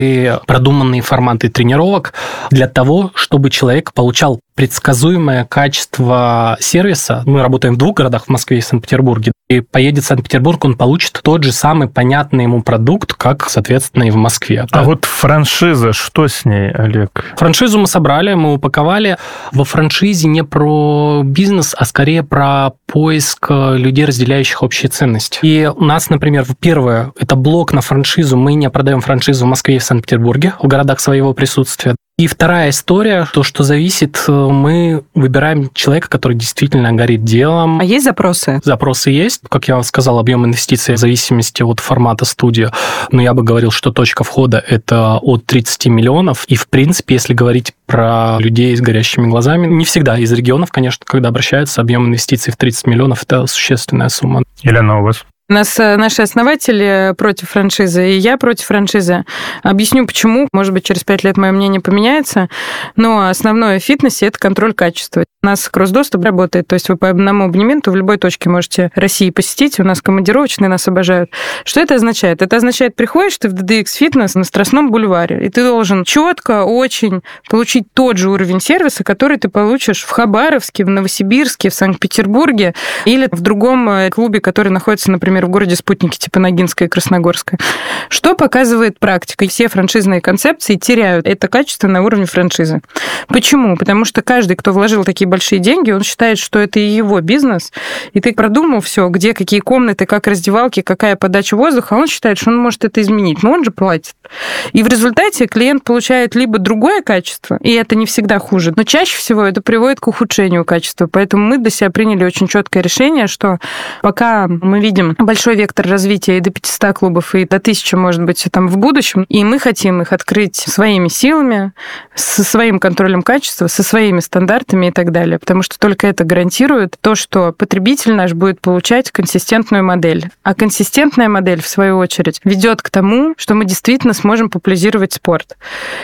и продуманные форматы тренировок для того, чтобы человек получал предсказуемое качество сервиса. Мы работаем в 2 городах, в Москве и Санкт-Петербурге. И поедет в Санкт-Петербург, он получит тот же самый понятный ему продукт, как, соответственно, и в Москве. А вот франшиза, что с ней, Олег? Франшизу мы собрали, мы упаковали. Во франшизе не про бизнес, а скорее про поиск людей, разделяющих общие ценности. И у нас, например, первое, это блок на франшизу. Мы не продаем франшизу в Москве и в Санкт-Петербурге, в городах своего присутствия. И вторая история, то, что зависит, мы выбираем человека, который действительно горит делом. А есть запросы? Запросы есть. Как я вам сказал, объем инвестиций в зависимости от формата студии. Но я бы говорил, что точка входа – это от 30 миллионов. И, в принципе, если говорить про людей с горящими глазами, не всегда из регионов, конечно, когда обращаются, объем инвестиций в 30 миллионов – это существенная сумма. Елена, у вас? У нас наши основатели против франшизы, и я против франшизы. Объясню, почему. Может быть, через 5 лет мое мнение поменяется. Но основное в фитнесе – это контроль качества. У нас кросс-доступ работает, то есть вы по одному абонементу в любой точке можете России посетить. У нас командировочные, нас обожают. Что это означает? Это означает, приходишь ты в DDX Fitness на Страстном бульваре, и ты должен четко, очень получить тот же уровень сервиса, который ты получишь в Хабаровске, в Новосибирске, в Санкт-Петербурге или в другом клубе, который находится, например, в городе спутники типа Ногинская и Красногорская. Что показывает практика? Все франшизные концепции теряют это качество на уровне франшизы. Почему? Потому что каждый, кто вложил такие большие деньги, он считает, что это и его бизнес, и ты продумал все, где какие комнаты, как раздевалки, какая подача воздуха, он считает, что он может это изменить, но он же платит. И в результате клиент получает либо другое качество, и это не всегда хуже, но чаще всего это приводит к ухудшению качества. Поэтому мы для себя приняли очень четкое решение, что пока мы видим большой вектор развития и до 500 клубов, и до 1000, может быть, там в будущем, и мы хотим их открыть своими силами, со своим контролем качества, со своими стандартами и так далее, потому что только это гарантирует то, что потребитель наш будет получать консистентную модель. А консистентная модель, в свою очередь, ведет к тому, что мы действительно сможем популяризировать спорт.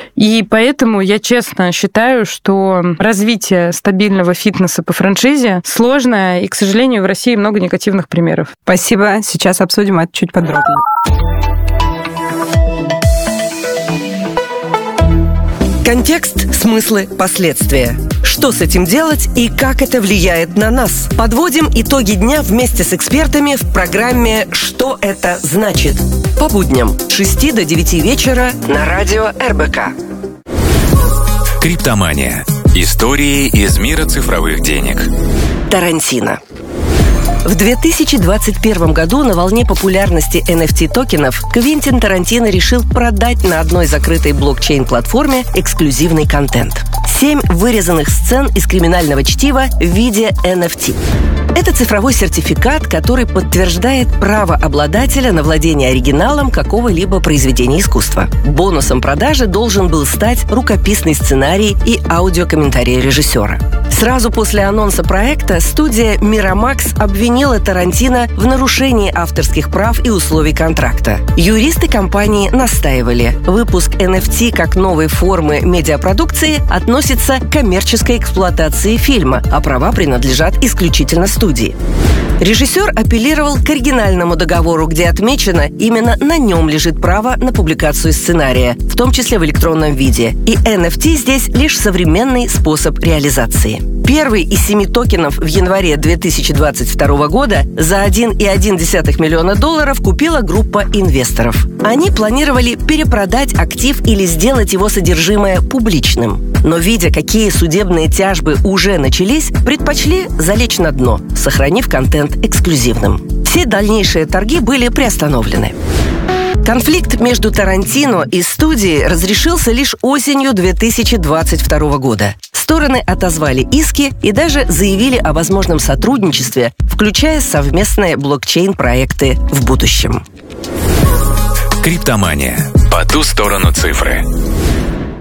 И поэтому я честно считаю, что развитие стабильного фитнеса по франшизе сложно, и, к сожалению, в России много негативных примеров. Спасибо. Сейчас обсудим это чуть подробнее. Контекст, смыслы, последствия. Что с этим делать и как это влияет на нас? Подводим итоги дня вместе с экспертами в программе «Что это значит?» По будням с 6 до 9 вечера на радио РБК. Криптомания. Истории из мира цифровых денег. Тарантино. В 2021 году на волне популярности NFT-токенов Квентин Тарантино решил продать на одной закрытой блокчейн-платформе эксклюзивный контент. 7 вырезанных сцен из криминального чтива в виде NFT. Это цифровой сертификат, который подтверждает право обладателя на владение оригиналом какого-либо произведения искусства. Бонусом продажи должен был стать рукописный сценарий и аудиокомментарий режиссера. Сразу после анонса проекта студия Miramax обвинила Тарантино в нарушении авторских прав и условий контракта. Юристы компании настаивали, выпуск NFT как новой формы медиапродукции относится к коммерческой эксплуатации фильма, а права принадлежат исключительно студии. Режиссер апеллировал к оригинальному договору, где отмечено, именно на нем лежит право на публикацию сценария, в том числе в электронном виде. И NFT здесь лишь современный способ реализации. Первый из 7 токенов в январе 2022 года за $1,1 миллиона купила группа инвесторов. Они планировали перепродать актив или сделать его содержимое публичным. Но, видя, какие судебные тяжбы уже начались, предпочли залечь на дно, сохранив контент эксклюзивным. Все дальнейшие торги были приостановлены. Конфликт между Тарантино и студией разрешился лишь осенью 2022 года. Стороны отозвали иски и даже заявили о возможном сотрудничестве, включая совместные блокчейн-проекты в будущем. Криптомания. По ту сторону цифры.